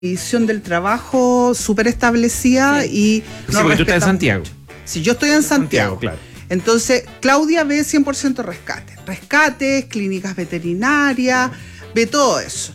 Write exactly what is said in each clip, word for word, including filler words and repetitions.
división del trabajo súper establecida, sí. y sí, porque tú estás en Santiago. Si sí, yo estoy en Santiago, Santiago claro. Entonces, Claudia ve cien por ciento rescate. Rescates, clínicas veterinarias, ve todo eso.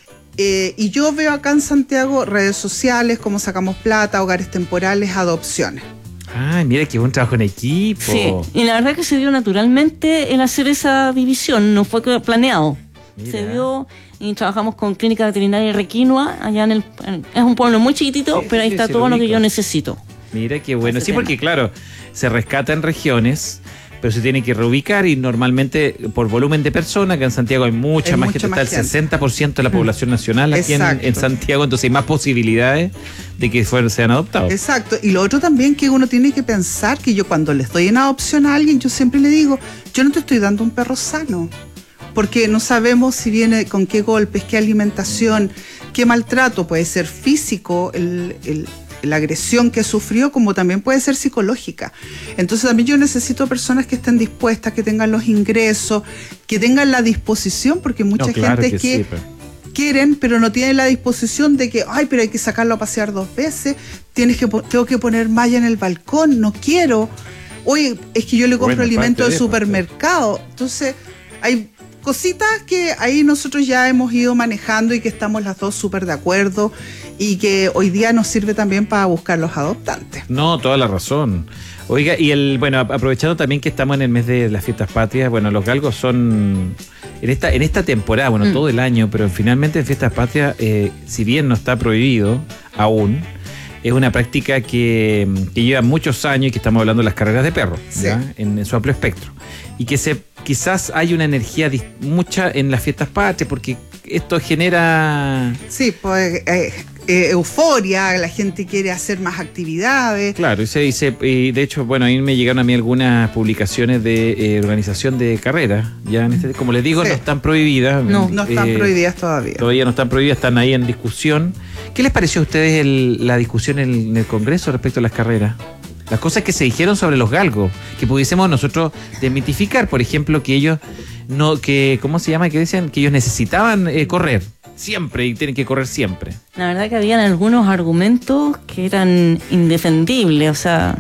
Eh, y yo veo acá en Santiago redes sociales, cómo sacamos plata, hogares temporales, adopciones. Ay, mira que buen trabajo en equipo. Sí, y la verdad que se dio naturalmente el hacer esa división, no fue planeado. Mira. Se dio y trabajamos con Clínica Veterinaria Requinoa, allá en el... Es un pueblo muy chiquitito, sí, pero ahí sí, está sí, todo lo, lo que yo necesito. Mira qué bueno. Sí, tema. Porque claro, se rescata en regiones, pero se tiene que reubicar y normalmente por volumen de personas, que en Santiago hay mucha hay más gente, está el sesenta por ciento de la población nacional aquí en, en Santiago, entonces hay más posibilidades de que fueran, sean adoptados. Exacto, y lo otro también que uno tiene que pensar, que yo cuando le estoy en adopción a alguien, yo siempre le digo, yo no te estoy dando un perro sano, porque no sabemos si viene con qué golpes, qué alimentación, qué maltrato, puede ser físico, el... el la agresión que sufrió, como también puede ser psicológica. Entonces también yo necesito personas que estén dispuestas, que tengan los ingresos, que tengan la disposición, porque mucha no, claro gente que, que sí, quieren, pero no tienen la disposición de que, ay, pero hay que sacarlo a pasear dos veces, tienes que, tengo que poner malla en el balcón, no quiero. Oye, es que yo le compro bueno, alimento del supermercado. Entonces, hay cositas que ahí nosotros ya hemos ido manejando y que estamos las dos súper de acuerdo y que hoy día nos sirve también para buscar los adoptantes. No, toda la razón. Oiga, y el bueno, aprovechando también que estamos en el mes de las fiestas patrias, bueno, los galgos son en esta en esta temporada, bueno, mm. todo el año, pero finalmente en fiestas patrias, eh, si bien no está prohibido aún, es una práctica que, que lleva muchos años y que estamos hablando de las carreras de perros, sí. en, en su amplio espectro. Y que se quizás hay una energía dis, mucha en las fiestas patrias, porque esto genera... Sí, pues eh, eh, euforia, la gente quiere hacer más actividades. Claro, y, se, y, se, y de hecho, bueno, ahí me llegaron a mí algunas publicaciones de eh, organización de carreras. Ya, en este, como les digo, sí. no están prohibidas. No, no están eh, prohibidas todavía. Todavía no están prohibidas, están ahí en discusión. ¿Qué les pareció a ustedes el, la discusión en el, en el Congreso respecto a las carreras? Las cosas que se dijeron sobre los galgos, que pudiésemos nosotros desmitificar, por ejemplo, que ellos no, que, ¿cómo se llama? Que decían que ellos necesitaban eh, correr siempre y tienen que correr siempre. La verdad que habían algunos argumentos que eran indefendibles, o sea,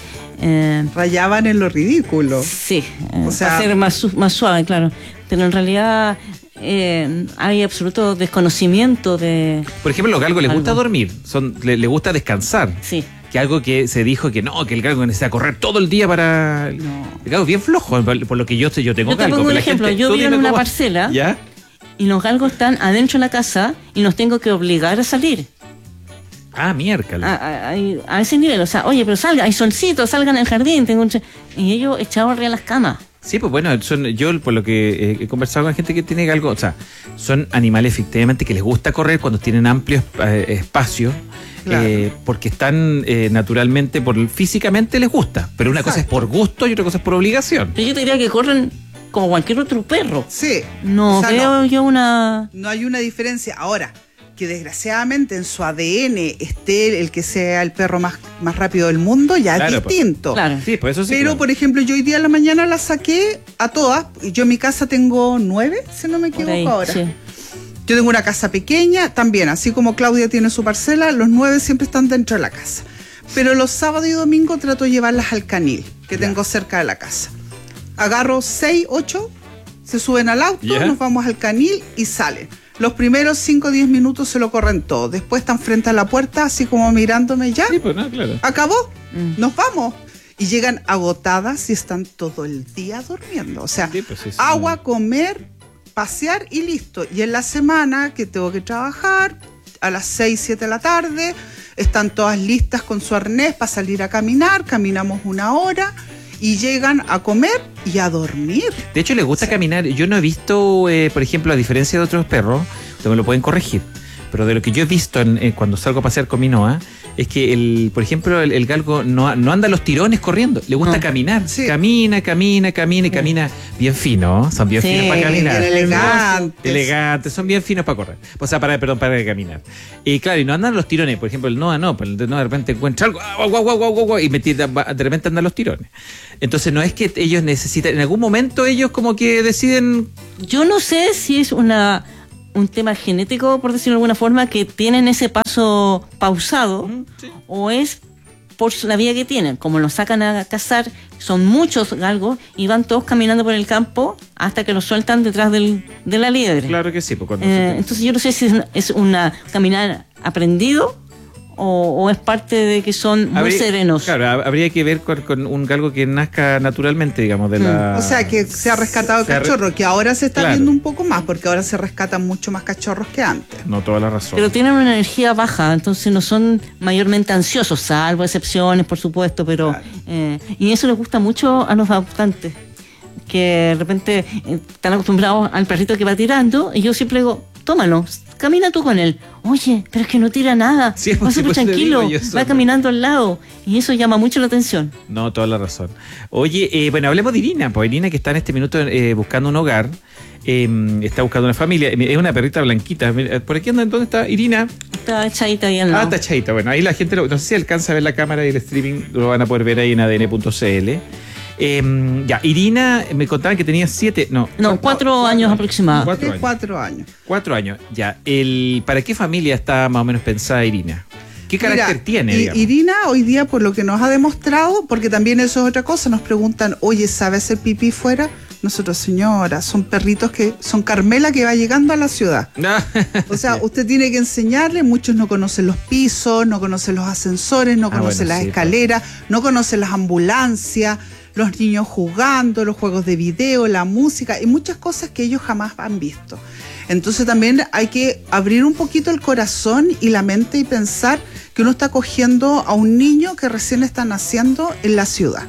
eh, rayaban en lo ridículo. Sí, eh, o sea, para ser más, más suave, claro, pero en realidad eh, hay absoluto desconocimiento de... Por ejemplo, a los galgos les algo. gusta dormir, son, le, les gusta descansar. Sí. Que algo que se dijo que no, que el galgo necesita correr todo el día para... No. El galgo es bien flojo, por lo que yo yo tengo yo te galgo. Pongo un ejemplo, gente, yo vivo en una cómo... parcela, ¿ya? Y los galgos están adentro de la casa y los tengo que obligar a salir. Ah, miércoles. A, a, a, a ese nivel, o sea, oye, pero salga, hay solcito, salgan al jardín, tengo un... y ellos echados arriba de las camas. Sí, pues bueno, son, yo por lo que eh, he conversado con gente que tiene galgo, o sea, son animales efectivamente que les gusta correr cuando tienen amplios eh, espacios. Claro. Eh, porque están eh, naturalmente, por físicamente les gusta, pero una Exacto. cosa es por gusto y otra cosa es por obligación. Pero yo te diría que corren como cualquier otro perro. Sí. No o sea, veo no, yo una... No hay una diferencia. Ahora, que desgraciadamente en su A D N esté el que sea el perro más, más rápido del mundo, ya claro, es distinto. Pues, claro. Sí, pues eso sí. Pero, claro. por ejemplo, yo hoy día en la mañana la saqué a todas. Yo en mi casa tengo nueve, si no me equivoco ahí, ahora. Sí. Yo tengo una casa pequeña, también, así como Claudia tiene su parcela, los nueve siempre están dentro de la casa. Pero los sábados y domingos trato de llevarlas al canil, que yeah. tengo cerca de la casa. Agarro seis, ocho, se suben al auto, yeah. nos vamos al canil y salen. Los primeros cinco o diez minutos se lo corren todo. Después están frente a la puerta, así como mirándome ya. Sí, pues no, claro. Acabó, mm. nos vamos. Y llegan agotadas y están todo el día durmiendo. O sea, sí, pues sí, sí, agua, sí. comer, pasear y listo. Y en la semana que tengo que trabajar, a las seis, siete de la tarde, están todas listas con su arnés para salir a caminar, caminamos una hora y llegan a comer y a dormir. De hecho, les gusta sí. caminar. Yo no he visto, eh, por ejemplo, a diferencia de otros perros, ustedes me lo pueden corregir, pero de lo que yo he visto en, eh, cuando salgo a pasear con mi Noa, es que, el, por ejemplo, el, el galgo no, no anda a los tirones corriendo, le gusta no. caminar. Sí. Camina, camina, camina y sí. camina bien fino, son bien sí, finos para caminar. Elegantes. Elegantes, son bien finos para correr. O sea, para, perdón, para caminar. Y claro, y no andan los tirones, por ejemplo, el Noa no, pero el Noa de repente encuentra algo, guau, guau, guau, guau, guau, y de repente andan los tirones. Entonces no es que ellos necesitan, en algún momento ellos como que deciden... Yo no sé si es una... un tema genético, por decirlo de alguna forma, que tienen ese paso pausado, Mm, sí. o es por la vida que tienen. Como los sacan a cazar, son muchos galgos y van todos caminando por el campo hasta que los sueltan detrás del, de la liebre. Claro que sí. Pues cuando Eh, se- entonces yo no sé si es una, es una caminar aprendido o, o es parte de que son muy Habría- serenos. Claro, hab- habría que ver con, con un galgo que nazca naturalmente, digamos, de Mm. la... O sea, que se ha rescatado Se ha re- cachorro, que ahora se está Claro. viendo un poco más, porque ahora se rescatan mucho más cachorros que antes. No, toda la razón. Pero tienen una energía baja, entonces no son mayormente ansiosos, salvo excepciones, por supuesto, pero Claro. eh, y eso les gusta mucho a los adoptantes, que de repente eh, están acostumbrados al perrito que va tirando, y yo siempre digo, tómalo, camina tú con él. Oye, pero es que no tira nada, Sí, va pues, súper pues, te tranquilo, digo yo eso, va ¿no? caminando al lado, y eso llama mucho la atención. No, toda la razón. Oye, eh, bueno, hablemos de Irina, pues Irina que está en este minuto eh, buscando un hogar, eh, está buscando una familia, es una perrita blanquita. Mira, por aquí anda, ¿dónde está Irina? Está echadita ahí al lado. Ah, está echadita. Bueno, ahí la gente, lo- no sé si alcanza a ver la cámara y el streaming, lo van a poder ver ahí en A D N punto C L. Eh, ya, Irina, me contaban que tenía siete, no, No, cuatro años aproximados. Cuatro Tres, años. cuatro años. cuatro años. Ya, el, ¿para qué familia está más o menos pensada Irina? ¿Qué carácter Mira, tiene, I- digamos? Irina hoy día, por lo que nos ha demostrado, porque también eso es otra cosa, nos preguntan, oye, ¿sabe hacer pipí fuera? Nosotros, señora, son perritos que son Carmela que va llegando a la ciudad. O sea, usted tiene que enseñarle, muchos no conocen los pisos, no conocen los ascensores, no Ah, conocen bueno, las sí, escaleras, no conocen las ambulancias, los niños jugando, los juegos de video, la música y muchas cosas que ellos jamás han visto. Entonces también hay que abrir un poquito el corazón y la mente y pensar que uno está cogiendo a un niño que recién está naciendo en la ciudad.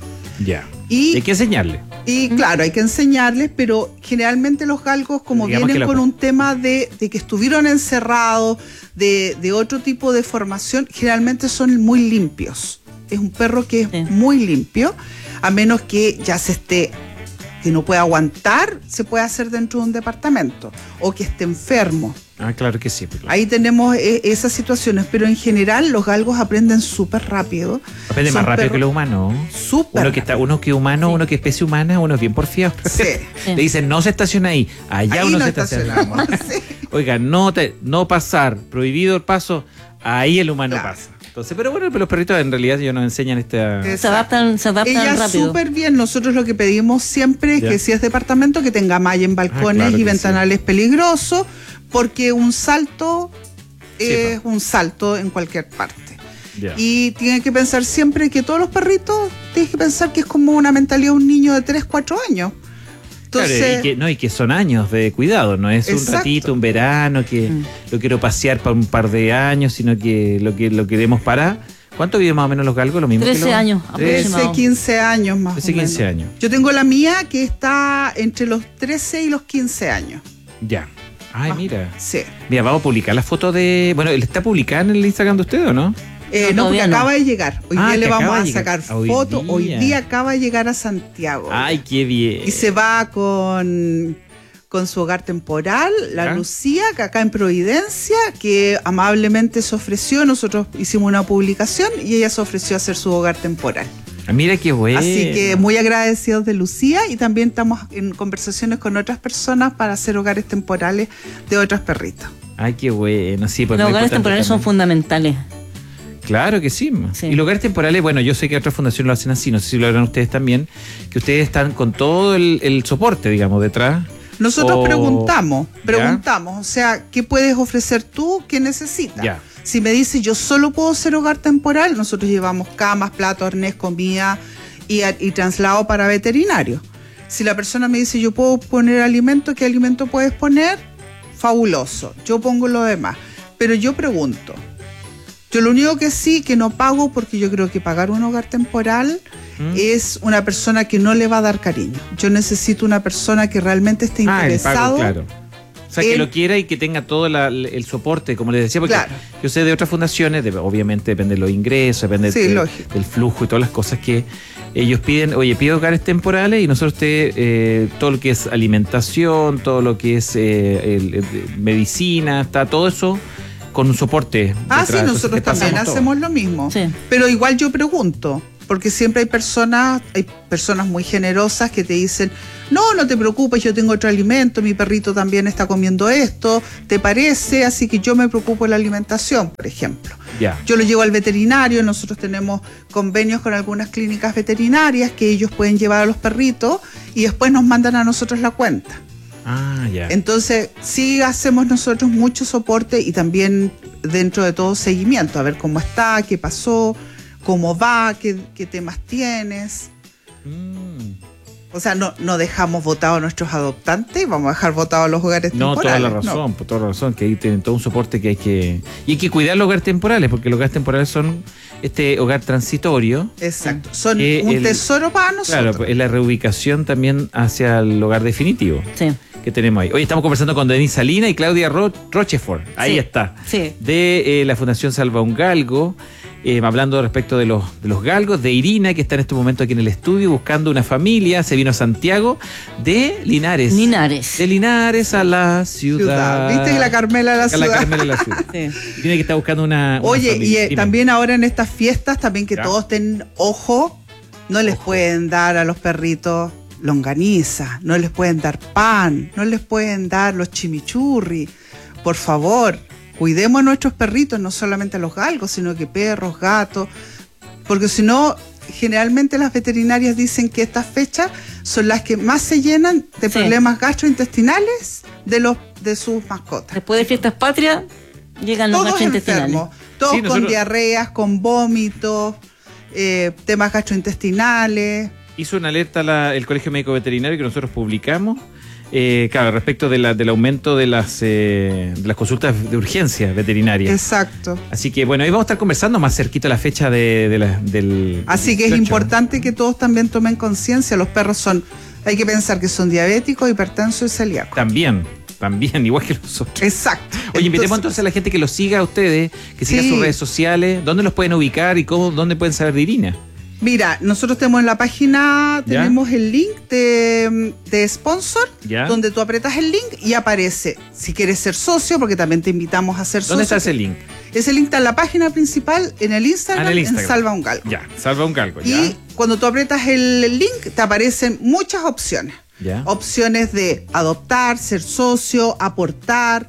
Ya. Y Hay que enseñarle. y claro, hay que enseñarles, pero generalmente los galgos, como Digamos que vienen la- con un tema de, de que estuvieron encerrados, de, de otro tipo de formación, generalmente son muy limpios. Es un perro que es Sí. muy limpio, a menos que ya se esté, que no pueda aguantar, se puede hacer dentro de un departamento, o que esté enfermo. Ah, claro que sí. Pues, claro. Ahí tenemos eh, esas situaciones, pero en general los galgos aprenden súper rápido. Aprende Son más rápido perros que los humanos. Súper Uno que está, uno que humano, Sí. uno que especie humana, uno es bien porfiado. Sí. Sí. Le dicen no se estaciona ahí, allá Ahí uno nos se estaciona. estacionamos. Sí. Oiga, no te, no pasar, prohibido el paso, ahí el humano Claro. pasa. Entonces, pero bueno, pero los perritos en realidad ellos nos enseñan esta. Es- Se adaptan, se adaptan Ella rápido. súper bien. Nosotros lo que pedimos siempre es Ya. que si es departamento que tenga malla en balcones claro y que ventanales peligrosos, porque un salto Sí, es un salto en cualquier parte. Ya. Y tienen que pensar siempre que todos los perritos, tienes que pensar que es como una mentalidad de un niño de tres, cuatro años. Claro, Entonces, y que, no, y que son años de cuidado, no es un Exacto. ratito, un verano, que Mm. lo quiero pasear para un par de años, sino que lo que lo queremos para. ¿Cuánto viven más o menos los galgos? Lo mismo que trece los- años, Trece. aproximadamente. trece, quince años más trece, o menos. quince años. Yo tengo la mía que está entre los trece y los quince años. Ya. Ay, Ah, mira. Sí. Mira, vamos a publicar la foto de. Bueno, ¿él está publicada en el Instagram de usted o no? Eh, No, no, porque todavía no. acaba de llegar. Hoy Ah, día que le vamos acaba a de llegar. sacar Hoy fotos. día. Hoy día acaba de llegar a Santiago. Ay, qué bien. Y se va con, con su hogar temporal, la ¿Ya? Lucía, que acá en Providencia, que amablemente se ofreció. Nosotros hicimos una publicación y ella se ofreció a hacer su hogar temporal. Ah, mira qué bueno. Así que muy agradecidos de Lucía y también estamos en conversaciones con otras personas para hacer hogares temporales de otras perritas. Ay, qué bueno. Sí, pues Los muy hogares importante temporales son también. fundamentales. Claro que sí. Sí. Y los hogares temporales, bueno, yo sé que otras fundaciones lo hacen así, no sé si lo harán ustedes también, que ustedes están con todo el, el soporte, digamos, detrás. Nosotros O- preguntamos, ¿Ya? preguntamos, o sea, ¿qué puedes ofrecer tú? ¿Qué necesitas? Ya. Si me dice yo solo puedo ser hogar temporal, nosotros llevamos camas, platos, arnés, comida y, a- y traslado para veterinarios. Si la persona me dice yo puedo poner alimento, ¿qué alimento puedes poner? Fabuloso, yo pongo lo demás. Pero yo pregunto, yo lo único que sí, que no pago, porque yo creo que pagar un hogar temporal ¿Mm? es una persona que no le va a dar cariño. Yo necesito una persona que realmente esté Ah, el pago, interesado. claro. O sea, que en- lo quiera y que tenga todo la- el soporte, como les decía, porque Claro. yo sé de otras fundaciones, de- obviamente depende de los ingresos, depende Sí, de- lógico. del flujo y todas las cosas que ellos piden. Oye, pido hogares temporales y nosotros te, eh, todo lo que es alimentación, todo lo que es eh, el- el- medicina, está todo eso con un soporte. Ah, detrás. sí, Entonces, nosotros te pasamos también todo. hacemos lo mismo. Sí. Pero igual yo pregunto, porque siempre hay personas, hay personas muy generosas que te dicen, no, no te preocupes, yo tengo otro alimento, mi perrito también está comiendo esto, ¿te parece? Así que yo me preocupo de la alimentación, por ejemplo. Ya. Yo lo llevo al veterinario, nosotros tenemos convenios con algunas clínicas veterinarias que ellos pueden llevar a los perritos y después nos mandan a nosotros la cuenta. Ah, ya. Entonces, sí hacemos nosotros mucho soporte y también dentro de todo seguimiento, a ver cómo está, qué pasó, cómo va, qué, qué temas tienes. Mm. O sea, no, no dejamos votados a nuestros adoptantes y vamos a dejar votados a los hogares No, temporales. toda la razón, no. por toda la razón, que ahí tienen todo un soporte que hay que... Y hay que cuidar los hogares temporales, porque los hogares temporales son este hogar transitorio. Exacto, son Eh, un el- tesoro para nosotros. Claro, es la reubicación también hacia el hogar definitivo Sí. que tenemos ahí. Hoy estamos conversando con Denise Salina y Claudia Ro- Rochefort. Ahí Sí. está. Sí. De eh, la Fundación Salva un Galgo. Eh, hablando respecto de los, de los galgos, de Irina, que está en este momento aquí en el estudio buscando una familia, se vino a Santiago, de Linares. Linares. De Linares a la ciudad. Ciudad. ¿Viste que la Carmela de la A ciudad? la Carmela de la ciudad. Sí. Tiene que estar buscando una, una Oye, familia. y eh, Dime. también ahora en estas fiestas, también que Ya. todos ten ojo, no les Ojo. pueden dar a los perritos longaniza, no les pueden dar pan, no les pueden dar los chimichurri. Por favor, cuidemos a nuestros perritos, no solamente a los galgos, sino que perros, gatos, porque si no, generalmente las veterinarias dicen que estas fechas son las que más se llenan de Sí. problemas gastrointestinales de los de sus mascotas. Después de fiestas patrias, llegan los Todos gastrointestinales. enfermos, todos Sí, con nosotros- diarreas, con vómitos, eh, temas gastrointestinales. Hizo una alerta la- el Colegio Médico Veterinario que nosotros publicamos, eh, claro, respecto de la, del aumento de las, eh, de las consultas de urgencia veterinaria. Exacto. Así que bueno, ahí vamos a estar conversando más cerquita la fecha de, de la- del... Así que es dieciocho. importante que todos también tomen conciencia. Los perros son, hay que pensar que son diabéticos, hipertensos y celíacos. También, también, igual que nosotros. Exacto. Oye, invitemos entonces a la gente que los siga a ustedes, que siga Sí. sus redes sociales, dónde los pueden ubicar y cómo, dónde pueden saber de Irina. Mira, nosotros tenemos en la página, ¿Ya? tenemos el link de, de sponsor, ¿Ya? donde tú apretas el link y aparece si quieres ser socio, porque también te invitamos a ser socio. ¿Dónde está ese link? Ese link está en la página principal, en el Instagram, Ah, en el Instagram. en Salva un Galgo. Ya, salva un galgo, ya. Y cuando tú apretas el, el link, te aparecen muchas opciones. Ya. Opciones de adoptar, ser socio, aportar,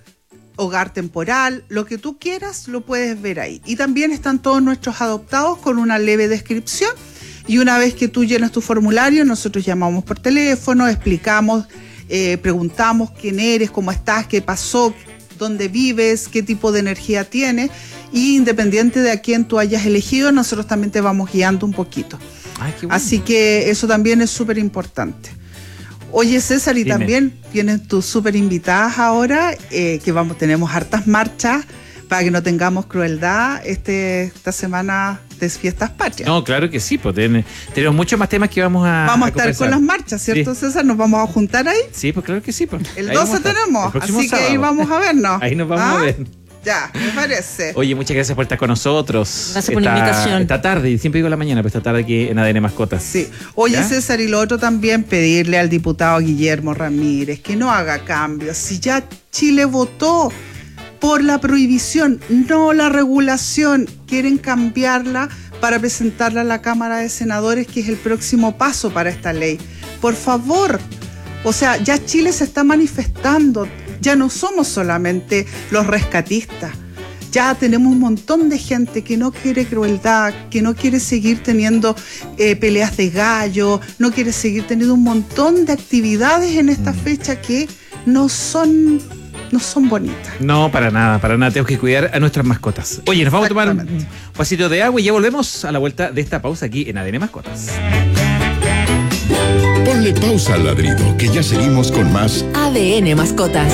hogar temporal, lo que tú quieras lo puedes ver ahí. Y también están todos nuestros adoptados con una leve descripción. Y una vez que tú llenas tu formulario, nosotros llamamos por teléfono, explicamos, eh, preguntamos quién eres, cómo estás, qué pasó, dónde vives, qué tipo de energía tienes. Y independiente de a quién tú hayas elegido, nosotros también te vamos guiando un poquito. Ay, qué bueno. Así que eso también es súper importante. Oye, César, y Dime. también tienes tus súper invitadas ahora, eh, que vamos, tenemos hartas marchas para que no tengamos crueldad este, esta semana de fiestas patrias. No, claro que sí, pues ten- tenemos muchos más temas que vamos a vamos a estar conversar. con las marchas, ¿cierto, Sí. César? ¿Nos vamos a juntar ahí? Sí, pues claro que sí. Pues. El Ahí vamos a doce estar. tenemos, El próximo así que ahí sábado. vamos a vernos. Ahí nos vamos ¿Ah? a ver. Ya, me parece. Oye, muchas gracias por estar con nosotros. Gracias por la invitación. Esta tarde, y siempre digo la mañana, pero esta tarde aquí en A D N Mascotas. Sí. Oye, ¿Ya? César, y lo otro también, pedirle al diputado Guillermo Ramírez que no haga cambios. Si ya Chile votó por la prohibición, no la regulación, quieren cambiarla para presentarla a la Cámara de Senadores, que es el próximo paso para esta ley. Por favor, o sea, ya Chile se está manifestando, ya no somos solamente los rescatistas. Ya tenemos un montón de gente que no quiere crueldad, que no quiere seguir teniendo eh, peleas de gallo, no quiere seguir teniendo un montón de actividades en esta fecha que no son, no son bonitas. No, para nada, para nada. Tenemos que cuidar a nuestras mascotas. Oye, nos vamos a tomar un Exactamente. vasito de agua y ya volvemos a la vuelta de esta pausa aquí en A D N Mascotas. Ponle pausa al ladrido, que ya seguimos con más. A D N Mascotas.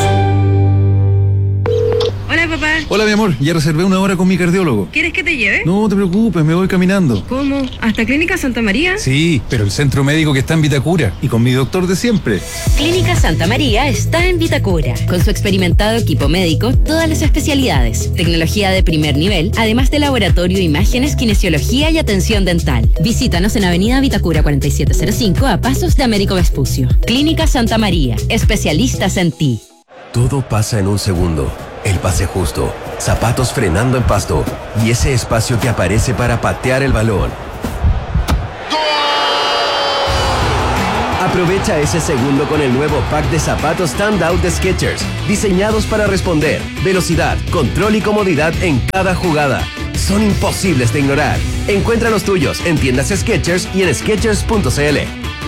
Hola, papá. Hola, mi amor, ya reservé una hora con mi cardiólogo. ¿Quieres que te lleve? No te preocupes, me voy caminando. ¿Cómo? ¿Hasta Clínica Santa María? Sí, pero el centro médico que está en Vitacura y con mi doctor de siempre. Clínica Santa María está en Vitacura. Con su experimentado equipo médico, todas las especialidades, tecnología de primer nivel, además de laboratorio, imágenes, kinesiología y atención dental. Visítanos en Avenida Vitacura cuarenta y siete cero cinco a pasos de Américo Vespucio. Clínica Santa María, especialistas en ti. Todo pasa en un segundo. El pase justo, zapatos frenando en pasto y ese espacio que aparece para patear el balón. Aprovecha ese segundo con el nuevo pack de zapatos Standout de Skechers, diseñados para responder, velocidad, control y comodidad en cada jugada. Son imposibles de ignorar. Encuentra los tuyos en tiendas Skechers y en skechers punto c l.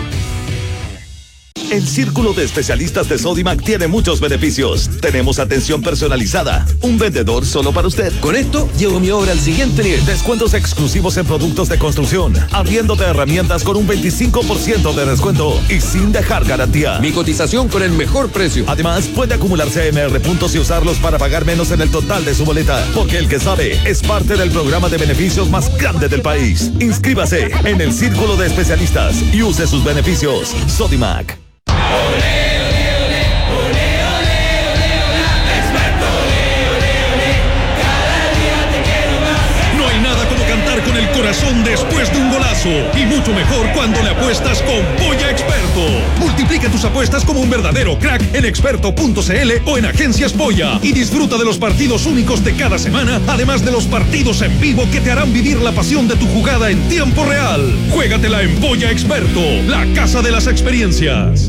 El Círculo de Especialistas de Sodimac tiene muchos beneficios. Tenemos atención personalizada, un vendedor solo para usted. Con esto, llevo mi obra al siguiente nivel. Descuentos exclusivos en productos de construcción, arriendo de herramientas con un veinticinco por ciento de descuento y sin dejar garantía. Mi cotización con el mejor precio. Además, puede acumular C M R puntos y usarlos para pagar menos en el total de su boleta, porque el que sabe es parte del programa de beneficios más grande del país. Inscríbase en el Círculo de Especialistas y use sus beneficios. Sodimac. No hay nada como cantar con el corazón después de un golazo, y mucho mejor cuando le apuestas con Polla Experto. Multiplica tus apuestas como un verdadero crack en experto punto c l o en Agencias Polla y disfruta de los partidos únicos de cada semana, además de los partidos en vivo que te harán vivir la pasión de tu jugada en tiempo real. Juégatela en Polla Experto, la casa de las experiencias.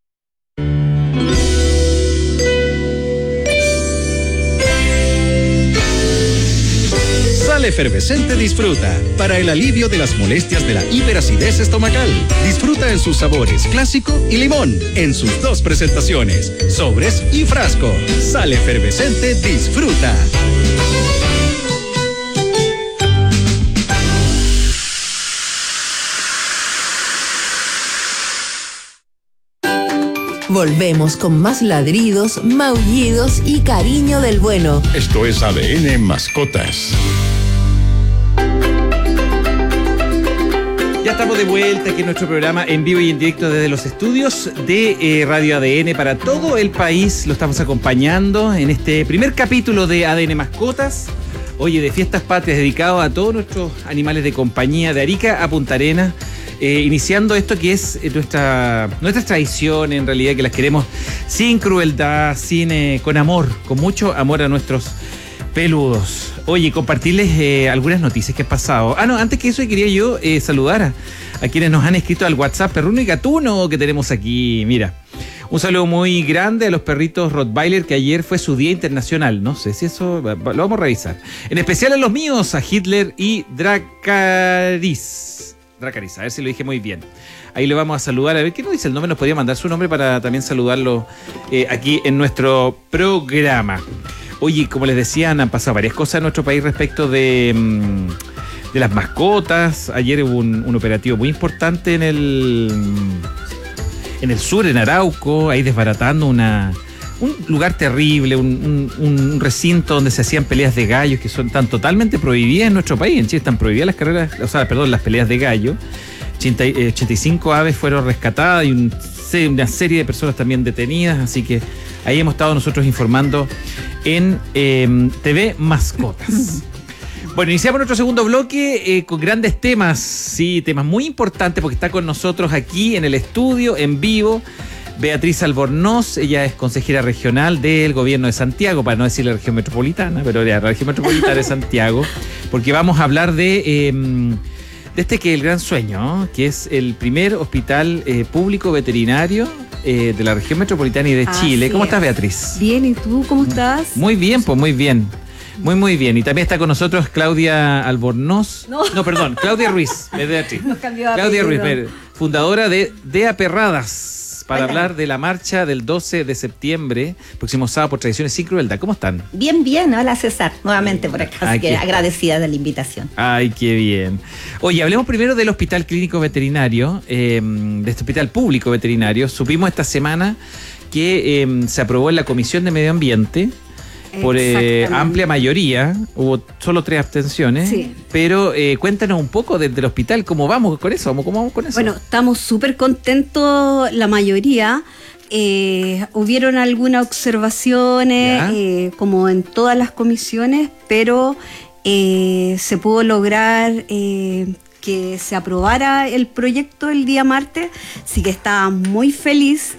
Sal Efervescente Disfruta, para el alivio de las molestias de la hiperacidez estomacal. Disfruta en sus sabores clásico y limón, en sus dos presentaciones, sobres y frasco. Sal Efervescente Disfruta. Volvemos con más ladridos, maullidos y cariño del bueno. Esto es A D N Mascotas. Ya estamos de vuelta aquí en nuestro programa en vivo y en directo desde los estudios de eh, Radio A D N para todo el país. Lo estamos acompañando en este primer capítulo de A D N Mascotas. Oye, de Fiestas Patrias, dedicado a todos nuestros animales de compañía, de Arica a Punta Arenas. Eh, iniciando esto que es nuestra, nuestra tradición, en realidad, que las queremos sin crueldad, sin, eh, con amor, con mucho amor a nuestros peludos. Oye, compartirles eh, algunas noticias que han pasado. Ah, no, antes que eso quería yo eh, saludar a, a quienes nos han escrito al WhatsApp Perruno y Gatuno que tenemos aquí. Mira, un saludo muy grande a los perritos Rottweiler, que ayer fue su día internacional. No sé si eso lo vamos a revisar. En especial a los míos, a Hitler y Dracaris. Dracaris, a ver si lo dije muy bien. Ahí le vamos a saludar, a ver qué nos dice el nombre, nos podría mandar su nombre para también saludarlo eh, aquí en nuestro programa. Oye, como les decía, han pasado varias cosas en nuestro país respecto de, de las mascotas. Ayer hubo un, un operativo muy importante en el, en el sur, en Arauco, ahí desbaratando una... un lugar terrible, un, un, un recinto donde se hacían peleas de gallos que son tan totalmente prohibidas en nuestro país. En Chile están prohibidas las carreras, o sea, perdón, las peleas de gallo. ochenta, eh, ochenta y cinco aves fueron rescatadas y un, una serie de personas también detenidas, así que ahí hemos estado nosotros informando en eh, T V Mascotas. Bueno, iniciamos nuestro segundo bloque eh, con grandes temas, sí, temas muy importantes, porque está con nosotros aquí en el estudio, en vivo, Beatriz Albornoz. Ella es consejera regional del gobierno de Santiago, para no decir la región metropolitana, pero la región metropolitana de Santiago, porque vamos a hablar de, eh, de este que es el gran sueño, ¿no? Que es el primer hospital eh, público veterinario eh, de la región metropolitana y de Así Chile. ¿Cómo es. estás, Beatriz? Bien, ¿y tú cómo estás? Muy bien, pues muy bien. Muy, muy bien. Y también está con nosotros Claudia Albornoz. No, no perdón, Claudia Ruiz. Beatriz. Nos cambió de Claudia Ruiz, apellido. fundadora de De Aperradas, para Hola. hablar de la marcha del doce de septiembre, próximo sábado, por Tradiciones Sin Crueldad. ¿Cómo están? Bien, bien. Hola, César. Nuevamente por acá. Ay, Así que qué- agradecida de la invitación. Ay, qué bien. Oye, hablemos primero del Hospital Clínico Veterinario, eh, de este hospital público veterinario. Supimos esta semana que eh, se aprobó en la Comisión de Medio Ambiente por eh, Exactamente. amplia mayoría. Hubo solo tres abstenciones. Sí. Pero eh, cuéntanos un poco desde el hospital, ¿cómo vamos con eso? ¿Cómo, cómo vamos con eso? Bueno, estamos súper contentos la mayoría. Eh, hubieron algunas observaciones, Ya. eh, como en todas las comisiones, pero eh, se pudo lograr eh, que se aprobara el proyecto el día martes, así que estaba muy feliz.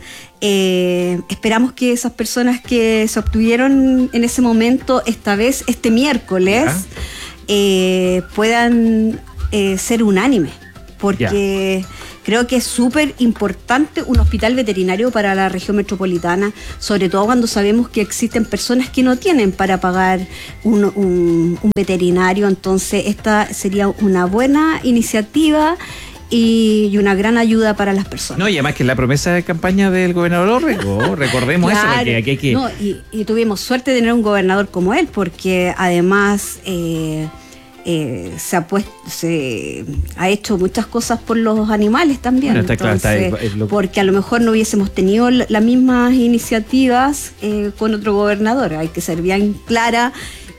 Eh, esperamos que esas personas que se obtuvieron en ese momento, esta vez, este miércoles, Ya. eh, puedan eh, ser unánimes, porque creo que es súper importante un hospital veterinario para la región metropolitana, sobre todo cuando sabemos que existen personas que no tienen para pagar un, un, un veterinario. Entonces esta sería una buena iniciativa y, y una gran ayuda para las personas. No, y además que es la promesa de campaña del gobernador Orrego, recordemos claro, eso, porque aquí hay que... No, y, y tuvimos suerte de tener un gobernador como él, porque además eh, eh, se, ha puesto, se ha hecho muchas cosas por los animales también. Bueno, está claro, Entonces, está, es lo... porque a lo mejor no hubiésemos tenido las mismas iniciativas eh, con otro gobernador. Hay que ser bien clara.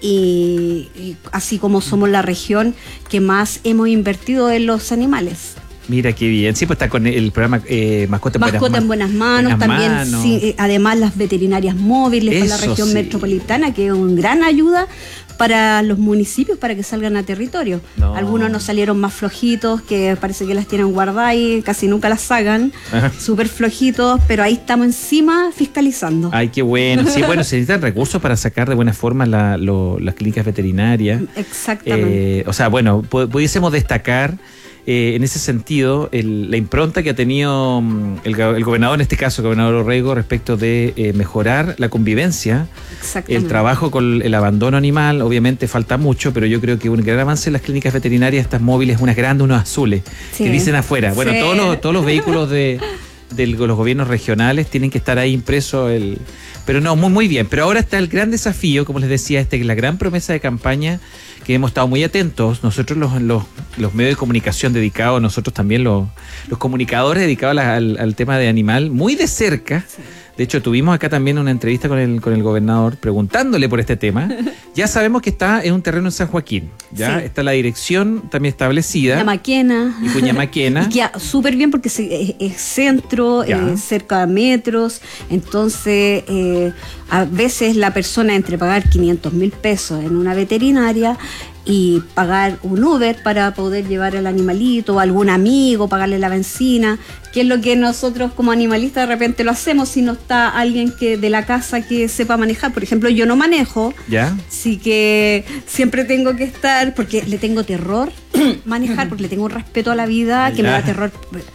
Y, y así como somos la región que más hemos invertido en los animales. Mira qué bien, sí, pues está con el programa eh, Mascota en Mascota Buenas, en buenas Manos, buenas también manos. Sí, eh, además las veterinarias móviles para la Eso región sí. metropolitana, que es una gran ayuda para los municipios para que salgan a territorio. No. Algunos nos salieron más flojitos, que parece que las tienen guardadas y casi nunca las sacan, súper flojitos, pero ahí estamos encima fiscalizando. Ay, qué bueno. Sí, bueno, se necesitan recursos para sacar de buena forma la, lo, las clínicas veterinarias. Exactamente. Eh, o sea, bueno, pu- pudiésemos destacar eh, en ese sentido el, la impronta que ha tenido mm, el, go- el gobernador, en este caso el gobernador Orrego, respecto de eh, mejorar la convivencia, el trabajo con el abandono animal. Obviamente falta mucho, pero yo creo que un gran avance en las clínicas veterinarias, estas móviles, unas grandes, unos azules, Sí. que dicen afuera. Bueno, Sí. todos los, todos los vehículos de, de los gobiernos regionales tienen que estar ahí impreso el... Pero no, muy muy bien. Pero ahora está el gran desafío, como les decía, este que es la gran promesa de campaña, que hemos estado muy atentos. Nosotros los, los, los medios de comunicación dedicados, nosotros también los, los comunicadores dedicados a la- al, al tema de animal, muy de cerca. Sí. De hecho, tuvimos acá también una entrevista con el, con el gobernador preguntándole por este tema. Ya sabemos que está en un terreno en San Joaquín. Ya Sí. está la dirección también establecida. Cuñamaquena. Y Cuñamaquena. Y queda súper bien porque se- es, es centro, Ya. eh, cerca de metros. Entonces, eh, a veces la persona entre pagar quinientos mil pesos en una veterinaria y pagar un Uber para poder llevar al animalito o algún amigo, pagarle la benzina, que es lo que nosotros como animalistas de repente lo hacemos si no está alguien que de la casa que sepa manejar. Por ejemplo, yo no manejo, ¿Ya? así que siempre tengo que estar, porque le tengo terror manejar, porque le tengo un respeto a la vida, que Ya. me da terror,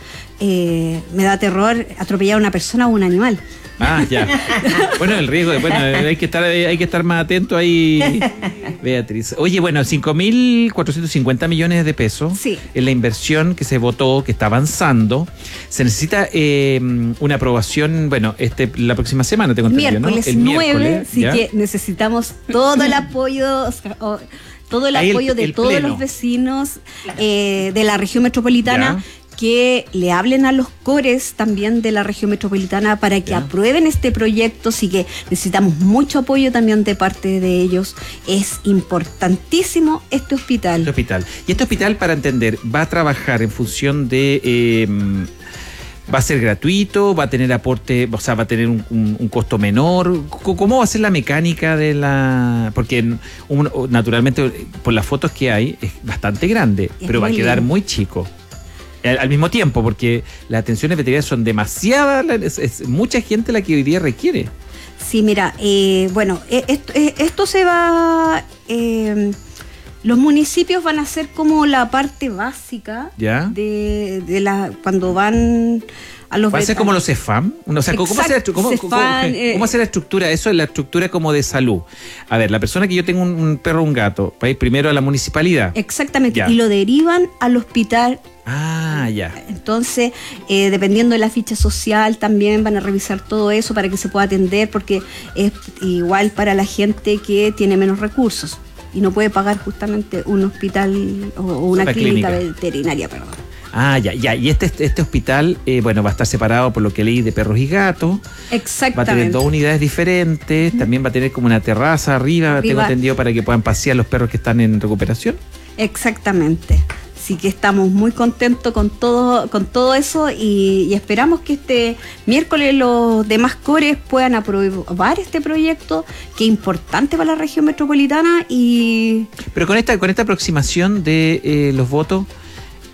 eh, me da terror atropellar a una persona o un animal. Ah, ya. Bueno, el riesgo, de- bueno, hay que estar, hay que estar más atento ahí, Beatriz. Oye, bueno, cinco mil cuatrocientos cincuenta millones de pesos Sí. en la inversión que se votó, que está avanzando. Se necesita eh, una aprobación, bueno, este la próxima semana, tengo entendido, Miércoles ¿no? El nueve, miércoles, así ¿ya? que necesitamos todo el apoyo, o sea, o- todo el Ahí el- apoyo de el todos pleno. los vecinos eh, de la región metropolitana. Ya. Que le hablen a los cores también de la región metropolitana para que Ya. aprueben este proyecto, así que necesitamos mucho apoyo también de parte de ellos. Es importantísimo este hospital. Este hospital. Y este hospital, para entender, va a trabajar en función de... eh, ¿va a ser gratuito? ¿Va a tener aporte? O sea, ¿va a tener un, un- un costo menor? C- ¿Cómo va a ser la mecánica de la...? Porque un- naturalmente, por las fotos que hay, es bastante grande, Es pero va a muy quedar lindo. muy chico. Al, al mismo tiempo, porque las atenciones veterinarias son demasiadas, la- es, es mucha gente la que hoy día requiere. Sí, mira, eh, bueno, eh, esto, eh, esto se va... eh, los municipios van a ser como la parte básica ¿Ya? de, de la cuando van a los ¿Va a ser vet- como los CEFAM? O sea, ¿cómo, Exacto, hace la, estru- cómo, cómo- CEFAM, cómo- eh. cómo hace la estructura? Eso es la estructura como de salud. A ver, la persona que yo tengo un, un perro o un gato, va a ir primero a la municipalidad. Exactamente, Ya. y lo derivan al hospital. Ah, ya. Entonces, eh, dependiendo de la ficha social, también van a revisar todo eso para que se pueda atender, porque es igual para la gente que tiene menos recursos y no puede pagar justamente un hospital o, o una Una clínica, clínica. veterinaria, perdón. Ah, ya, ya. Y este, este hospital, eh, bueno, va a estar separado por lo que leí de perros y gatos. Va a tener Exactamente. dos unidades diferentes. También va a tener como una terraza arriba, Arriba. tengo entendido, para que puedan pasear los perros que están en recuperación. Exactamente. Así que estamos muy contentos con todo, con todo eso y, y esperamos que este miércoles los demás cores puedan aprobar este proyecto, que es importante para la región metropolitana y Pero con esta, con esta aproximación de eh, los votos,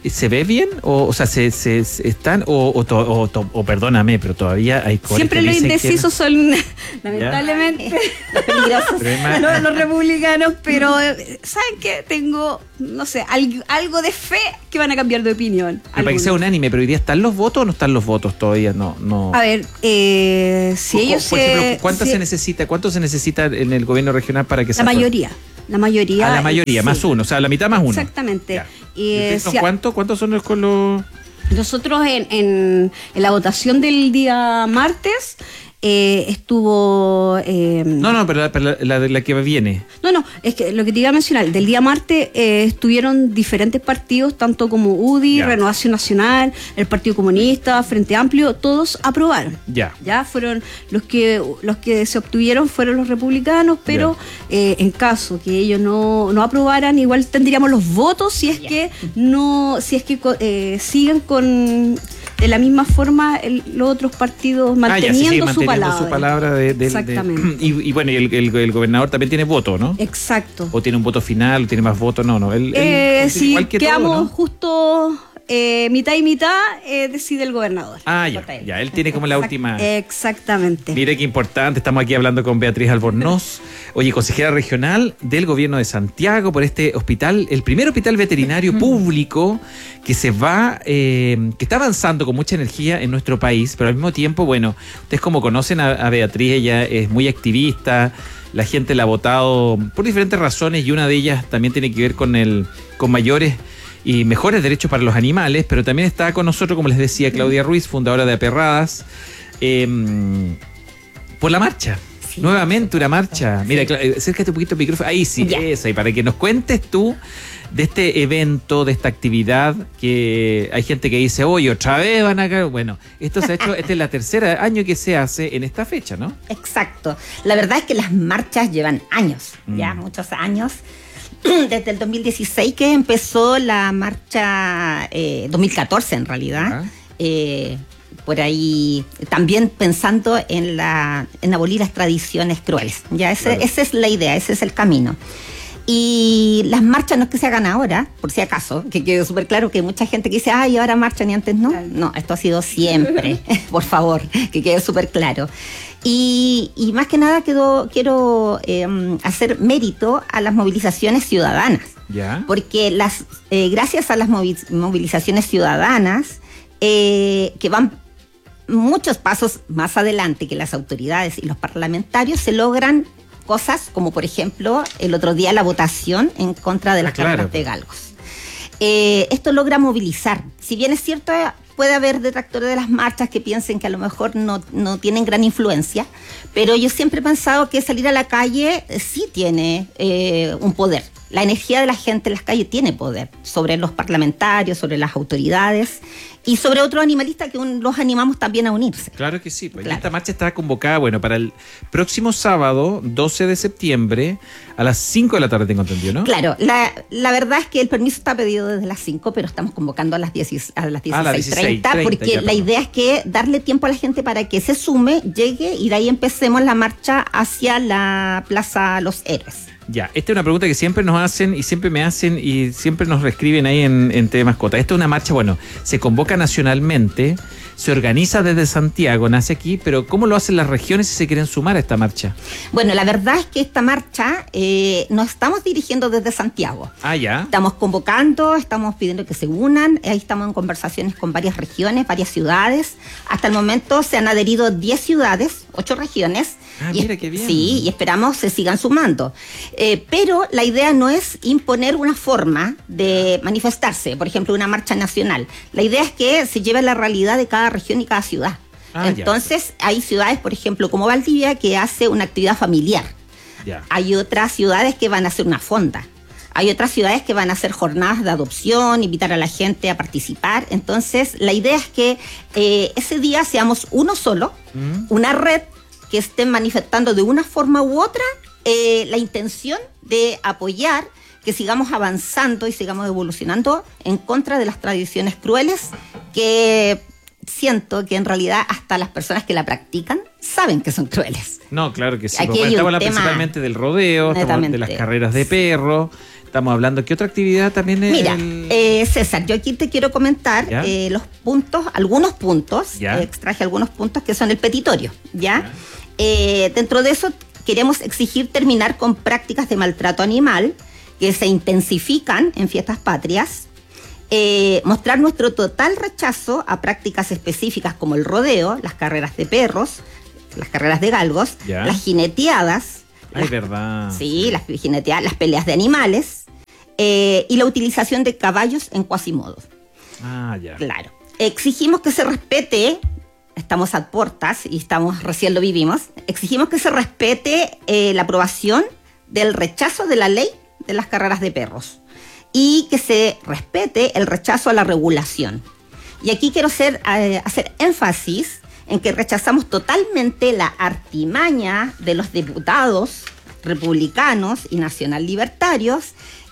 ¿se ve bien? O, o sea, ¿se, se, se están? O, o, to, o, to, o perdóname, pero todavía hay cores Siempre que los dicen indecisos que... son, lamentablemente, los peligrosos, los, los republicanos, pero ¿saben qué? Tengo, no sé, algo, algo de fe que van a cambiar de opinión. Para que sea unánime, pero hoy día ¿están los votos o no están los votos todavía? No, no. A ver, eh, si por, ellos por se... ejemplo, ¿cuánto si, se necesita? ¿Cuánto se necesita en el gobierno regional para que la se mayoría. La mayoría. A la mayoría, sí. más uno, o sea, la mitad más uno. Exactamente. ¿Y Y, eh, son si a- cuántos? ¿Cuántos son los con los...? Nosotros en, en, en la votación del día martes eh, estuvo... eh, No, no, pero la, pero la, la de la que viene. No, no, es que lo que te iba a mencionar, del día martes eh, estuvieron diferentes partidos, tanto como U D I, Ya. Renovación Nacional, el Partido Comunista, Frente Amplio, todos aprobaron. Ya. Ya fueron los que los que se obtuvieron fueron los republicanos, pero eh, en caso que ellos no, no aprobaran, igual tendríamos los votos si es que no, si es que co- eh, siguen con de la misma forma el- los otros partidos manteniendo, ah, ya, sí, sí, su manteniendo palabra. su palabra de, de- de- Exactamente. y, y bueno, y el, el, el gobernador también tiene voto, ¿no? Exacto. O tiene un voto final, o tiene más votos, no, no. Él, él- Eh, él si igual que quedamos todo, ¿no? justo eh, mitad y mitad, eh, decide el gobernador. Ah, ya, ya, él tiene como la última... Exactamente. Mire qué importante, estamos aquí hablando con Beatriz Albornoz, oye, consejera regional del gobierno de Santiago, por este hospital, el primer hospital veterinario público que se va, eh, que está avanzando con mucha energía en nuestro país, pero al mismo tiempo, bueno, ustedes como conocen a, a Beatriz, ella es muy activista, la gente la ha votado por diferentes razones y una de ellas también tiene que ver con el, con mayores y mejores derechos para los animales, pero también está con nosotros, como les decía, Claudia Ruiz, fundadora de Aperradas, eh, por la marcha. Sí. Nuevamente una marcha. Sí. Mira, Cla- acércate un poquito el micrófono. Ahí sí, ya. Esa. Y para que nos cuentes tú de este evento, de esta actividad, que hay gente que dice, oye, otra vez van a... Bueno, esto se ha hecho, este es la tercera año que se hace en esta fecha, ¿no? Exacto. La verdad es que las marchas llevan años, mm. ya muchos años. Desde el dos mil dieciséis que empezó la marcha, eh, dos mil catorce en realidad, eh, por ahí también pensando en la en abolir las tradiciones crueles. Ya ese, claro. Esa es la idea, ese es el camino. Y las marchas no es que se hagan ahora, por si acaso, que quede súper claro que hay mucha gente que dice, ay, ahora marchan y antes no. Claro. No, esto ha sido siempre, por favor, que quede súper claro. Y, y más que nada quedo, quiero eh, hacer mérito a las movilizaciones ciudadanas. ¿Ya? Porque las, eh, gracias a las movilizaciones ciudadanas, eh, que van muchos pasos más adelante que las autoridades y los parlamentarios, se logran cosas como, por ejemplo, el otro día la votación en contra de las ah, claro. carreras de galgos. Eh, esto logra movilizar. Si bien es cierto, puede haber detractores de las marchas que piensen que a lo mejor no, no tienen gran influencia, pero yo siempre he pensado que salir a la calle eh, sí tiene eh, un poder. La energía de la gente en las calles tiene poder sobre los parlamentarios, sobre las autoridades y sobre otros animalistas que un, los animamos también a unirse. Claro que sí, pues claro. Esta marcha está convocada, bueno, para el próximo sábado, doce de septiembre, a las cinco de la tarde, tengo entendido, ¿no? Claro, la, la verdad es que el permiso está pedido desde las cinco, pero estamos convocando a las, diez, a las dieciséis treinta, porque ya, la idea es que darle tiempo a la gente para que se sume, llegue y de ahí empecemos la marcha hacia la Plaza Los Héroes. Ya, esta es una pregunta que siempre nos hacen y siempre me hacen y siempre nos reescriben ahí en, en T V Mascota. Esta es una marcha, bueno, se convoca nacionalmente, se organiza desde Santiago, nace aquí, pero ¿cómo lo hacen las regiones si se quieren sumar a esta marcha? Bueno, la verdad es que esta marcha eh, nos estamos dirigiendo desde Santiago. Ah, ya. Estamos convocando, estamos pidiendo que se unan, ahí estamos en conversaciones con varias regiones, varias ciudades. Hasta el momento se han adherido diez ciudades, ocho regiones. Ah, y mira qué bien. Sí, y esperamos se sigan sumando. Eh, pero la idea no es imponer una forma de manifestarse, por ejemplo, una marcha nacional. La idea es que se lleve la realidad de cada región y cada ciudad. Ah, Entonces, ya. Hay ciudades, por ejemplo, como Valdivia, que hace una actividad familiar. Ya. Hay otras ciudades que van a hacer una fonda. Hay otras ciudades que van a hacer jornadas de adopción, invitar a la gente a participar. Entonces, la idea es que eh, ese día seamos uno solo, mm. una red que estén manifestando de una forma u otra eh, la intención de apoyar que sigamos avanzando y sigamos evolucionando en contra de las tradiciones crueles que siento que en realidad hasta las personas que la practican saben que son crueles. No, claro que sí. Aquí Porque estamos hablando principalmente del rodeo, estamos de las carreras de perro, estamos hablando. ¿Qué otra actividad también es? Mira, el... eh, César, yo aquí te quiero comentar eh, los puntos, algunos puntos, eh, extraje algunos puntos que son el petitorio, ¿ya? ya. Eh, dentro de eso queremos exigir terminar con prácticas de maltrato animal que se intensifican en fiestas patrias, eh, mostrar nuestro total rechazo a prácticas específicas como el rodeo, las carreras de perros, las carreras de galgos, ¿ya? Las jineteadas. Ay, las, verdad. Sí, las jineteadas, las peleas de animales eh, y la utilización de caballos en cuasimodo. Ah, ya. Claro. Exigimos que se respete, estamos a puertas y estamos recién lo vivimos, exigimos que se respete eh, la aprobación del rechazo de la ley de las carreras de perros y que se respete el rechazo a la regulación. Y aquí quiero hacer, eh, hacer énfasis en que rechazamos totalmente la artimaña de los diputados republicanos y nacional libertarios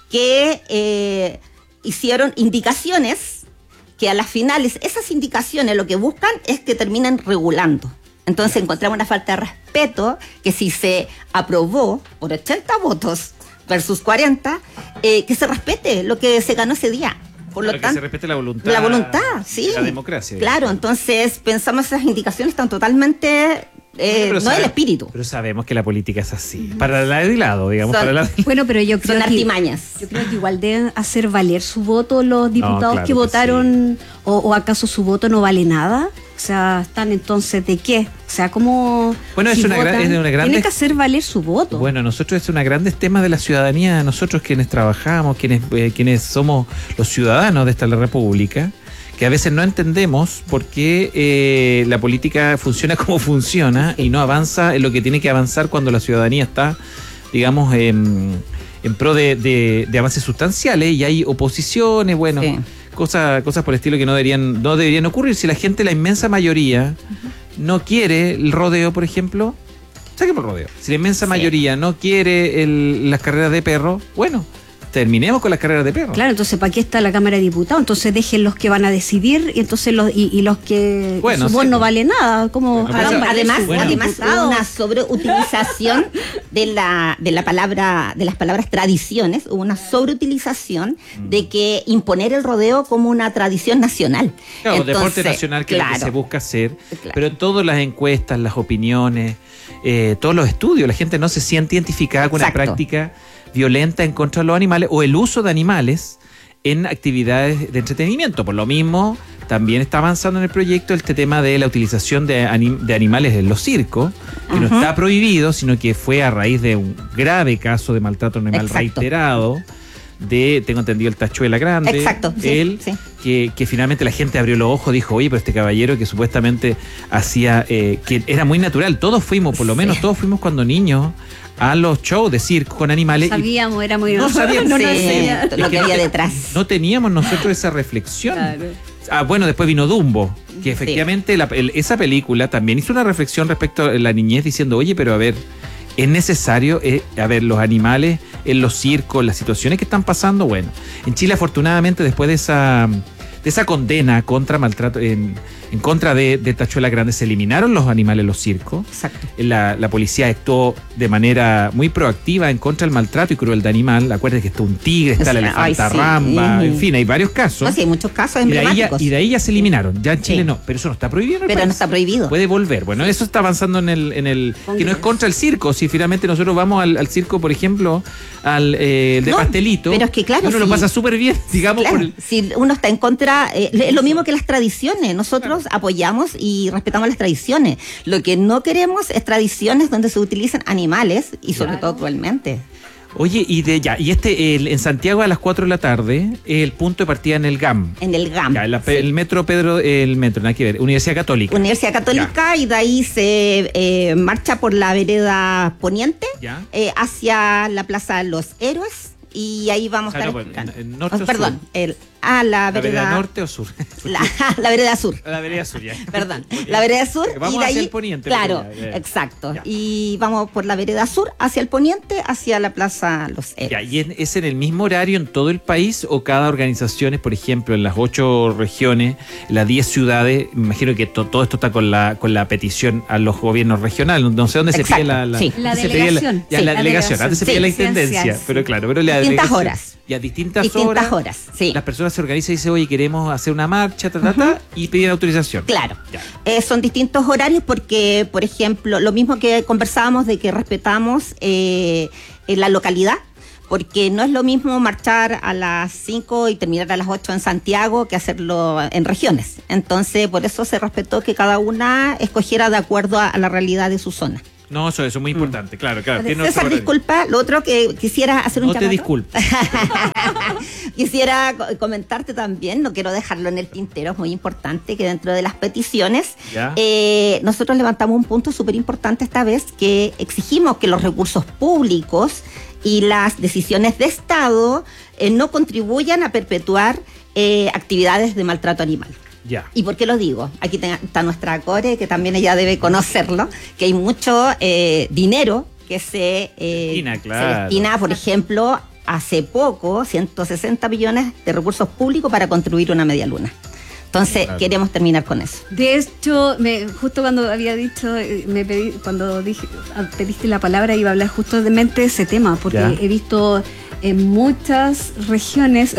que eh, hicieron indicaciones que a las finales, esas indicaciones lo que buscan es que terminen regulando. Entonces encontramos una falta de respeto que si se aprobó por ochenta votos versus cuarenta, eh, que se respete lo que se ganó ese día. Por lo Para tanto, que se respete la voluntad. La voluntad, sí. La democracia. Claro, entonces pensamos esas indicaciones están totalmente eh, bueno, no sabe, del espíritu. Pero sabemos que la política es así. Para el lado y lado, digamos. Son, para la... Bueno, pero yo creo son que, artimañas. Yo creo que igual deben hacer valer su voto los diputados no, claro que votaron, que sí. o, o acaso su voto no vale nada. O sea, ¿están entonces de qué? O sea, ¿cómo bueno, si es una votan, gran, es una grande... tienen que hacer valer su voto? Bueno, nosotros es una grandes temas de la ciudadanía, nosotros quienes trabajamos, quienes, eh, quienes somos los ciudadanos de esta república, que a veces no entendemos por qué eh, la política funciona como funciona y no avanza en lo que tiene que avanzar cuando la ciudadanía está, digamos, en, en pro de, de, de avances sustanciales y hay oposiciones, bueno... Sí. Cosas, cosas por el estilo que no deberían, no deberían ocurrir. Si la gente, la inmensa mayoría, uh-huh. no quiere el rodeo, por ejemplo, saquemos el rodeo. Si la inmensa sí. mayoría no quiere el, las carreras de perro, bueno, terminemos con las carreras de perro. Claro, entonces ¿para qué está la Cámara de Diputados? Entonces dejen los que van a decidir y entonces los y, y los que bueno, su voz sí. no vale nada. Como bueno, además, además, bueno. además hubo una sobreutilización de la de la palabra de las palabras tradiciones, hubo una sobreutilización mm. de que imponer el rodeo como una tradición nacional. Claro, entonces, deporte nacional que claro, es lo que se busca hacer, claro. pero en todas las encuestas, las opiniones, eh, todos los estudios, la gente no se siente identificada con Exacto. una práctica violenta en contra de los animales o el uso de animales en actividades de entretenimiento. Por lo mismo, también está avanzando en el proyecto este tema de la utilización de, anim- de animales en los circos, que uh-huh. no está prohibido, sino que fue a raíz de un grave caso de maltrato animal Exacto. reiterado de, tengo entendido, el Tachuela Grande. Exacto. Sí, él, sí. Que, que finalmente la gente abrió los ojos, dijo, oye, pero este caballero que supuestamente hacía, eh, que era muy natural, todos fuimos, por lo menos sí. todos fuimos cuando niños, a los shows de circo con animales. Sabíamos, era muy... No sabíamos no, no, sí, sí, lo que había detrás. No teníamos nosotros esa reflexión. Claro. Ah, bueno, después vino Dumbo, que efectivamente sí. la, el, esa película también hizo una reflexión respecto a la niñez diciendo, oye, pero a ver, es necesario, eh, a ver, los animales en los circos, las situaciones que están pasando, bueno, en Chile afortunadamente después de esa... de esa condena contra maltrato, en, en contra de, de Tachuela Grande, se eliminaron los animales en los circos. Exacto. La, la policía actuó de manera muy proactiva en contra del maltrato y crueldad animal. Acuérdense que está un tigre, está o sea, la elefantarramba, sí. en fin, hay varios casos. No, sí, hay muchos casos emblemáticos. Y de, ya, y de ahí ya se eliminaron. Ya en Chile sí. no, pero eso no está prohibido. En el pero país. no está prohibido. Puede volver. Bueno, eso está avanzando en el, en el que no es contra el circo. Si finalmente nosotros vamos al, al circo, por ejemplo, al eh, de no, pastelito, pero es que claro, uno sí. lo pasa súper bien, digamos. Claro, por el... si uno está en contra, eh, es lo mismo que las tradiciones. Nosotros claro. apoyamos y respetamos las tradiciones. Lo que no queremos es tradiciones donde se utilizan animales y sobre claro. todo cruelmente. Oye, y de ya, y este el, en Santiago a las cuatro de la tarde, el punto de partida en el G A M. En el G A M. Ya, la, sí. El metro Pedro, el metro, nada que ver, Universidad Católica. Universidad Católica, ya. Y de ahí se eh, marcha por la vereda poniente eh, hacia la Plaza de los Héroes. Y ahí vamos a estar. Ah, no, pues, en, en norte oh, perdón, sur. el a la, ¿La vereda, vereda norte o sur? La, la vereda sur. La vereda sur, ya. Perdón, la vereda sur. Vamos y de hacia ahí, el poniente. Claro, ya, ya. exacto. Ya. Y vamos por la vereda sur hacia el poniente, hacia la Plaza Los Héroes. Ya, ¿y es, es en el mismo horario en todo el país o cada organización, por ejemplo, en las ocho regiones, en las diez ciudades? Me imagino que to, todo esto está con la con la petición a los gobiernos regionales. No sé dónde exacto, se pide la, la, sí. la se delegación. La, ya, sí, la, la delegación, delegación. antes se sí, pide la sí, intendencia, sí, sí. pero claro, pero la distintas delegación horas. Y a distintas, distintas horas, horas, sí. las personas se organizan y dicen, oye, queremos hacer una marcha, ta, ta, ta, uh-huh. y piden autorización. Claro. Eh, son distintos horarios porque, por ejemplo, lo mismo que conversábamos de que respetamos eh, en la localidad, porque no es lo mismo marchar a las cinco y terminar a las ocho en Santiago que hacerlo en regiones. Entonces, por eso se respetó que cada una escogiera de acuerdo a, a la realidad de su zona. No, eso, eso es muy importante, mm. claro, claro. César, disculpa, lo otro que quisiera hacer un No llamado. te disculpes. Quisiera comentarte también, no quiero dejarlo en el tintero, es muy importante que dentro de las peticiones, eh, nosotros levantamos un punto súper importante esta vez, que exigimos que los recursos públicos y las decisiones de Estado eh, no contribuyan a perpetuar eh, actividades de maltrato animal. Ya. ¿Y por qué lo digo? Aquí te, está nuestra Core, que también ella debe conocerlo, que hay mucho eh, dinero que se, eh, destina, claro. se destina, por ejemplo, hace poco, ciento sesenta millones de recursos públicos para construir una media luna. Entonces, claro. queremos terminar con eso. De hecho, me, justo cuando había dicho, me pedí, cuando dije, pediste la palabra, iba a hablar justamente de ese tema, porque ya. he visto en muchas regiones,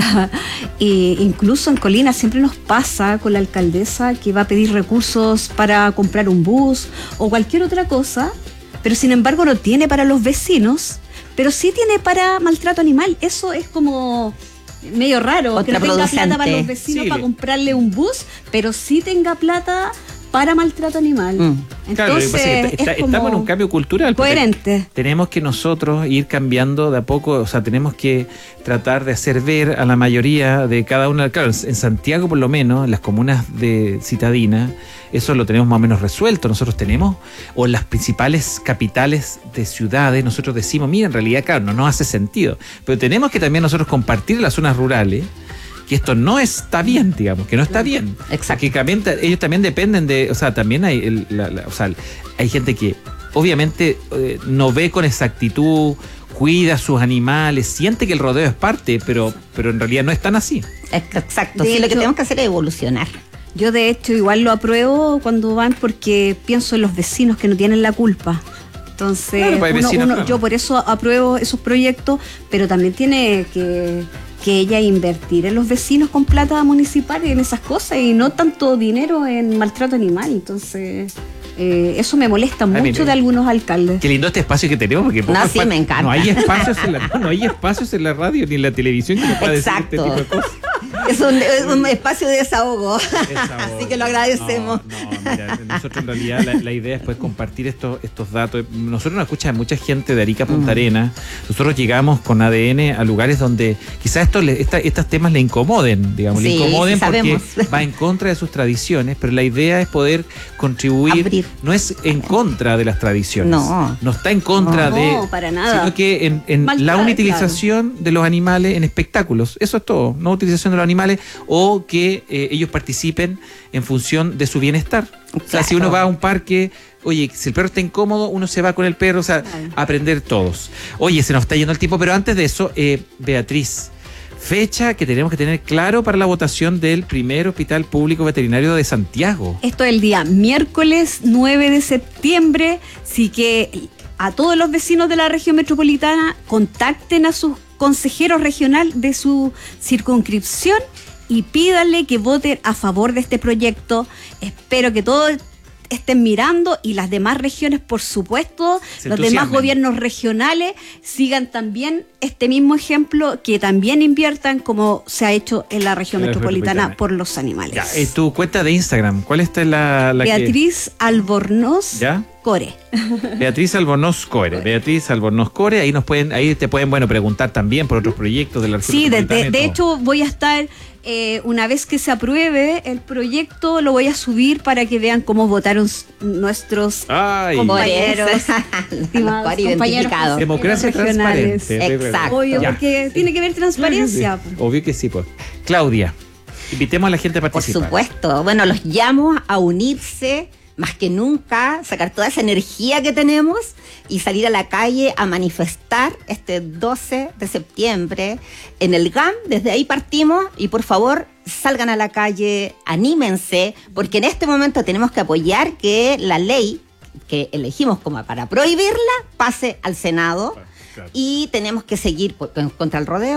e incluso en Colina, siempre nos pasa con la alcaldesa que va a pedir recursos para comprar un bus o cualquier otra cosa, pero sin embargo no tiene para los vecinos, pero sí tiene para maltrato animal. Eso es como medio raro, que no tenga plata para los vecinos, sí, para comprarle un bus, pero sí tenga plata para maltrato animal. Mm. Entonces, claro, que está, está, estamos en un cambio cultural. Coherente. Tenemos que nosotros ir cambiando de a poco, o sea, tenemos que tratar de hacer ver a la mayoría de cada una. Claro, en Santiago por lo menos, en las comunas de citadina, eso lo tenemos más o menos resuelto. Nosotros tenemos, o en las principales capitales de ciudades, nosotros decimos, mira, en realidad, claro, no nos hace sentido. Pero tenemos que también nosotros compartir en las zonas rurales que esto no está bien, digamos, que no está bien. Exacto. Que también, ellos también dependen de, o sea, también hay, el, la, la, o sea, hay gente que obviamente eh, no ve con exactitud, cuida a sus animales, siente que el rodeo es parte, pero, pero en realidad no es tan así. Exacto, sí, lo que tenemos que hacer es evolucionar. Yo de hecho igual lo apruebo cuando van porque pienso en los vecinos que no tienen la culpa. Entonces, claro, uno, vecinos, uno, claro. yo por eso apruebo esos proyectos, pero también tiene que... que ella invertir en los vecinos con plata municipal y en esas cosas y no tanto dinero en maltrato animal. Entonces, eh, eso me molesta mucho. Ay, mire, de algunos alcaldes. Qué lindo este espacio que tenemos, porque no, sí, me encanta. No hay espacios en la, no hay espacios en la radio ni en la televisión que pueda decir este tipo de cosas. Es un, es un espacio de desahogo. desahogo. Así que lo agradecemos. No, no, mira, nosotros en realidad la, la idea es pues compartir estos, estos datos. Nosotros nos escucha mucha gente de Arica a Punta mm. Arenas. Nosotros llegamos con A D N a lugares donde quizás estos, esta, estos temas le incomoden, digamos, sí, le incomoden sí porque va en contra de sus tradiciones, pero la idea es poder contribuir. Abrir. No es en contra de las tradiciones. No. No está en contra no, de. No, para nada. Sino que en, en la utilización claro. de los animales en espectáculos. Eso es todo. No utilización de los animales o que eh, ellos participen en función de su bienestar. Claro. O sea, si uno va a un parque, oye, si el perro está incómodo, uno se va con el perro, o sea, claro. aprender todos. Oye, se nos está yendo el tiempo, pero antes de eso, eh, Beatriz, fecha que tenemos que tener claro para la votación del primer hospital público veterinario de Santiago. Esto es el día miércoles nueve de septiembre, así que a todos los vecinos de la región metropolitana contacten a sus consejeros regional de su circunscripción y pídanle que voten a favor de este proyecto. Espero que todos estén mirando y las demás regiones, por supuesto, se los demás gobiernos regionales sigan también este mismo ejemplo, que también inviertan como se ha hecho en la región la metropolitana, metropolitana por los animales. Ya, eh, tu cuenta de Instagram, ¿cuál está la, la Beatriz que... Albornoz ¿Ya? Core. Beatriz Albornoz Core. Beatriz Albornoz Core, ahí nos pueden, ahí te pueden, bueno, preguntar también por otros proyectos de la región sí, metropolitana. Sí, de, de, de hecho voy a estar eh, una vez que se apruebe el proyecto, lo voy a subir para que vean cómo votaron nuestros Ay. compañeros, compañeros identificados. Democracia transparente. Exacto. Obvio, ya. Porque tiene que haber transparencia. Sí, sí. Obvio que sí, pues. Claudia, invitemos a la gente a participar. Por supuesto. Bueno, los llamo a unirse más que nunca, sacar toda esa energía que tenemos y salir a la calle a manifestar este doce de septiembre en el G A M. Desde ahí partimos y por favor salgan a la calle, anímense, porque en este momento tenemos que apoyar que la ley que elegimos como para prohibirla pase al Senado. Claro. Y tenemos que seguir por, contra el rodeo,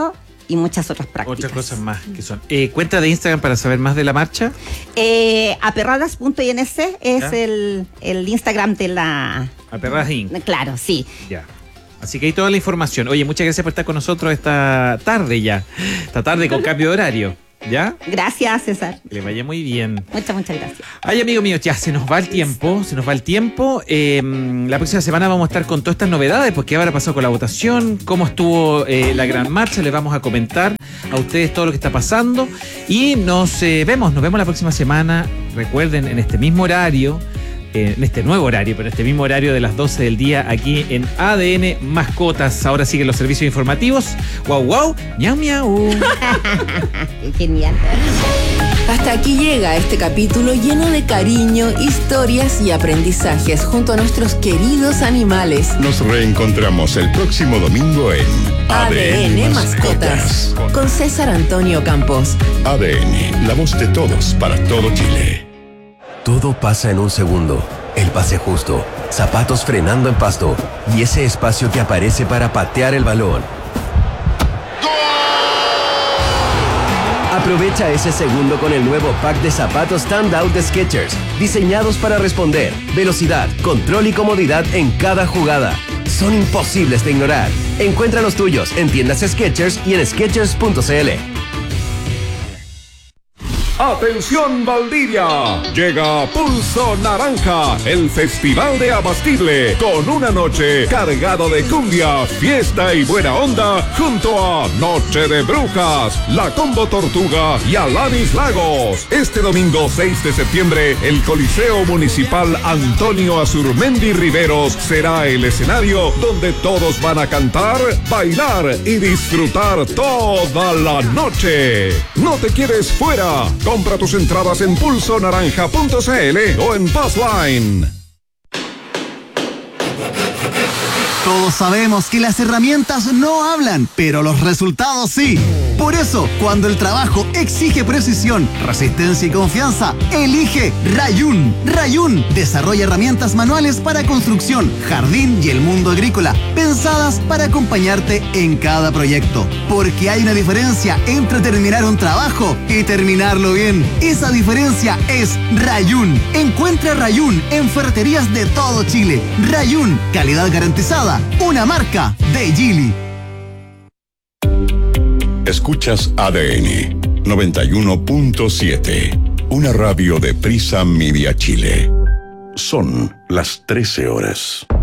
y muchas otras prácticas. Otras cosas más que son. Eh, ¿Cuenta de Instagram para saber más de la marcha? Eh, aperradas punto I N C es ¿Ya? el, el Instagram de la... Aperradas Incorporated. Claro, sí. Ya. Así que hay toda la información. Oye, muchas gracias por estar con nosotros esta tarde ya. Esta tarde con cambio de horario. ¿Ya? Gracias, César. Que le vaya muy bien. Muchas, muchas gracias. Ay, amigo mío, ya se nos va el tiempo, se nos va el tiempo. Eh, la próxima semana vamos a estar con todas estas novedades, porque habrá pasado con la votación, cómo estuvo eh, la gran marcha, les vamos a comentar a ustedes todo lo que está pasando. Y nos eh, vemos, nos vemos la próxima semana. Recuerden, en este mismo horario, eh, en este nuevo horario, pero en este mismo horario de las doce del día, aquí en A D N Mascotas. Ahora siguen los servicios informativos. Guau, guau, miau, miau. Genial. Hasta aquí llega este capítulo lleno de cariño, historias y aprendizajes junto a nuestros queridos animales. Nos reencontramos el próximo domingo en A D N Mascotas con César Antonio Campos. A D N, la voz de todos para todo Chile. Todo pasa en un segundo. El pase justo, zapatos frenando en pasto y ese espacio que aparece para patear el balón. Aprovecha ese segundo con el nuevo pack de zapatos Standout de Skechers, diseñados para responder, velocidad, control y comodidad en cada jugada. Son imposibles de ignorar. Encuentra los tuyos en tiendas Skechers y en skechers punto c l. ¡Atención Valdivia! Llega Pulso Naranja, el festival de Abastible, con una noche cargado de cumbia, fiesta y buena onda, junto a Noche de Brujas, La Combo Tortuga y Alanis Lagos. Este domingo seis de septiembre, el Coliseo Municipal Antonio Azurmendi Riveros será el escenario donde todos van a cantar, bailar y disfrutar toda la noche. No te quedes fuera. Compra tus entradas en pulso naranja punto c l o en Passline. Todos sabemos que las herramientas no hablan, pero los resultados sí. Por eso, cuando el trabajo exige precisión, resistencia y confianza, elige Rayun. Rayun desarrolla herramientas manuales para construcción, jardín y el mundo agrícola, pensadas para acompañarte en cada proyecto. Porque hay una diferencia entre terminar un trabajo y terminarlo bien. Esa diferencia es Rayun. Encuentra Rayun en ferreterías de todo Chile. Rayun, calidad garantizada, una marca de Geely. Escuchas A D N noventa y uno punto siete, una radio de Prisa Media Chile. Son las trece horas.